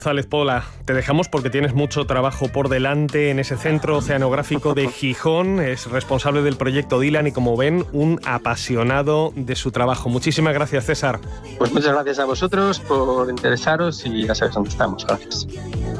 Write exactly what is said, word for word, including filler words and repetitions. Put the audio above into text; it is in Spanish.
González Pola, te dejamos porque tienes mucho trabajo por delante en ese Centro Oceanográfico de Gijón. Es responsable del proyecto Dylan y, como ven, un apasionado de su trabajo. Muchísimas gracias, César. Pues muchas gracias a vosotros por interesaros y ya sabéis dónde estamos. Gracias.